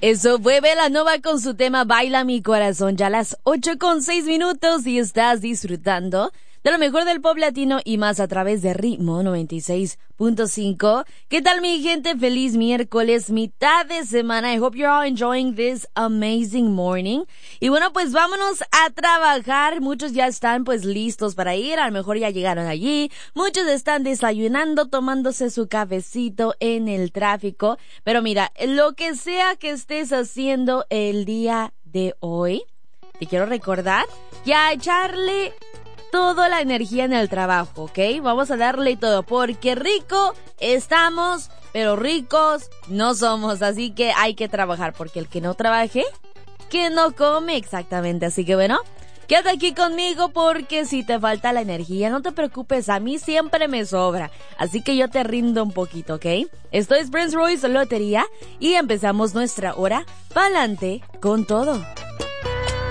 Eso fue Belanova con su tema Baila mi corazón, ya a las 8:06 y estás disfrutando de lo mejor del pop latino y más a través de Ritmo 96.5. ¿Qué tal mi gente? Feliz miércoles, mitad de semana. I hope you're all enjoying this amazing morning. Y bueno, pues vámonos a trabajar. Muchos ya están pues listos para ir, a lo mejor ya llegaron allí. Muchos están desayunando, tomándose su cafecito en el tráfico. Pero mira, lo que sea que estés haciendo el día de hoy, te quiero recordar ya echarle toda la energía en el trabajo, ¿ok? Vamos a darle todo, porque rico estamos, pero ricos no somos, así que hay que trabajar, porque el que no trabaje, que no come, exactamente. Así que bueno, quédate aquí conmigo, porque si te falta la energía, no te preocupes, a mí siempre me sobra, así que yo te rindo un poquito, ¿ok? Esto es Prince Royce Lotería y empezamos nuestra hora pa'lante con todo.